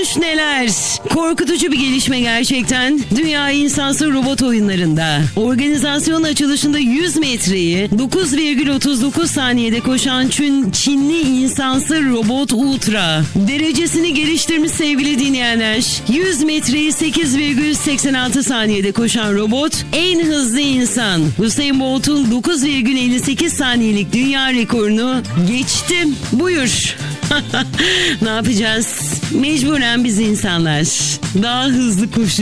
olmuş neler. Korkutucu bir gelişme gerçekten. Dünya insansız robot oyunlarında. Organizasyon açılışında 100 metreyi 9,39 saniyede koşan Çinli insansız robot Ultra. Derecesini geliştirmiş sevgili dinleyenler. 100 metreyi 8,86 saniyede koşan robot en hızlı insan. Usain Bolt'un 9,58 saniyelik dünya rekorunu geçti. Buyur. Ne yapacağız? Mecburen biz insanlar daha hızlı koşacağız.